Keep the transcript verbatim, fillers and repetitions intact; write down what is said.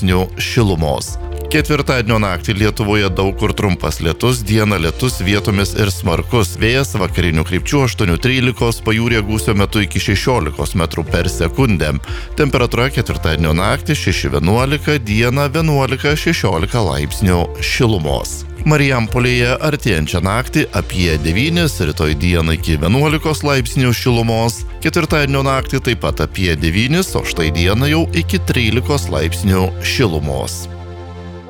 laipsnių šilumos. Ketvirtadienio naktį Lietuvoje daug kur trumpas lietus, dieną lietus vietomis ir smarkus. Vėjas vakarinių krypčių aštuoni trylika, pajūryje gūsio metu iki šešiolikos metrų per sekundę. Temperatūra ketvirtadienio naktį šeši vienuolika, dieną vienuolika šešiolika laipsnių šilumos. Marijampolėje artėjančią naktį apie devynis, rytoj dieną iki vienuolikos laipsnių šilumos, ketvirtadienio naktį taip pat apie devynis, o štai dieną jau iki trylikos laipsnių šilumos.